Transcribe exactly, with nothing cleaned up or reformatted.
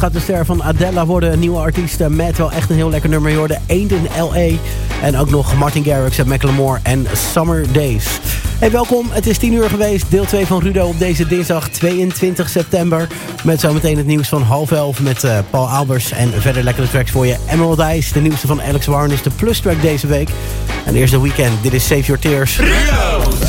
Gaat de ster van Adele worden, een nieuwe artiest met wel echt een heel lekker nummer. Je hoorde Ain't in L A. En ook nog Martin Garrix en Macklemore en Summer Days. Hey, welkom. Het is tien uur geweest. Deel twee van Rudo op deze dinsdag tweeëntwintig september. Met zometeen het nieuws van half elf met uh, Paul Albers. En verder lekkere tracks voor je. Emerald Eyes, de nieuwste van Alex Warren, is de plus track deze week. En eerst de Weekend. Dit is Save Your Tears. Rudo!